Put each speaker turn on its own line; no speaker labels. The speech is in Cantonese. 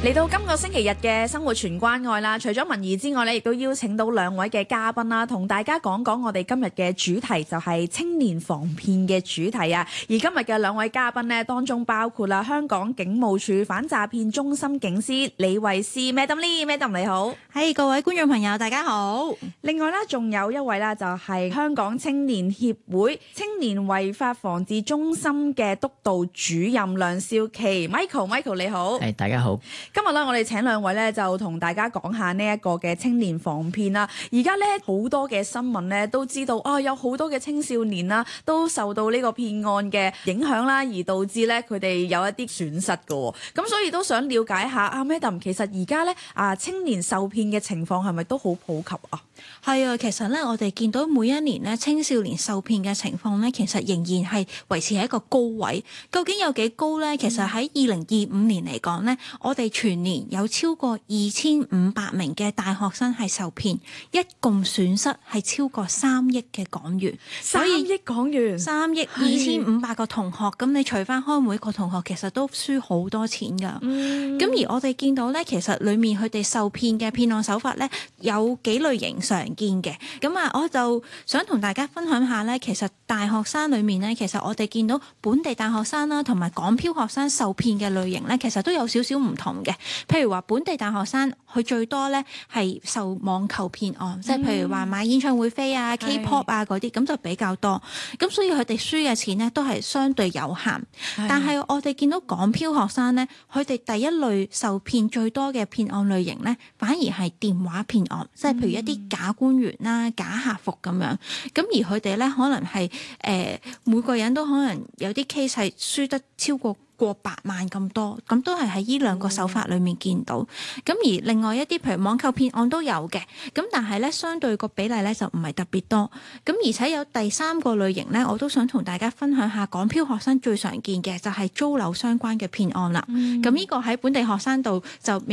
嚟到今個星期日嘅生活全關愛啦，除咗文怡之外咧，亦都邀請到兩位嘅嘉賓啦，同大家講講我哋今日嘅主題就係青年防騙嘅主題啊。而今日嘅兩位嘉賓呢，當中包括啦香港警務處反詐騙中心警司李慧詩 Madam Lee，Madam 你好。
係各位觀眾朋友大家好。
另外咧，仲有一位啦，就係香港青年協會青年違法防治中心嘅督導主任梁少琪 Michael 你好。
係大家好。
今日咧，我哋請兩位咧，就同大家講下呢一個嘅青年防騙啦。而家咧好多嘅新聞咧都知道啊，有好多嘅青少年啦，都受到呢個騙案嘅影響啦，而導致咧佢哋有一啲損失㗎。咁所以都想了解下啊 Madam， 其實而家咧青年受騙嘅情況係咪都好普及啊？
係啊，其實咧我哋見到每一年咧青少年受騙嘅情況咧，其實仍然係維持喺一個高位。究竟有幾高咧？其實喺2025年嚟講咧，我哋全年有超過2500名嘅大學生係受騙，一共損失係超過3億嘅港元。
3億港元
，3億2500個同學，咁你除翻開每個同學，其實都輸好多錢㗎。咁而我哋見到咧，其實裡面佢哋受騙嘅騙案手法咧，有幾類型常見嘅。咁我就想同大家分享下咧，其實大學生裡面咧，其實我哋見到本地大學生啦，同埋港漂學生受騙嘅類型咧，其實都有少少唔同嘅。譬如話本地大學生，佢最多咧係受網購騙案，即係譬如話買演唱會飛啊、K-pop 啊嗰啲，咁就比較多。咁所以佢哋輸嘅錢咧都係相對有限。但係我哋見到港漂學生咧，佢哋第一類受騙最多嘅騙案類型咧，反而係電話騙案，即係譬如一啲假官員啦、假客服咁樣。咁而佢哋咧可能係每個人都可能有啲 case 係輸得超過100萬咁多，咁都係喺呢兩個手法裏面見到。咁而另外一啲譬如網購騙案都有嘅，咁但係咧相對個比例咧就唔係特別多。咁而且有第三個類型咧，我都想同大家分享下港漂學生最常見嘅就係租樓相關嘅騙案啦。咁呢個喺本地學生度就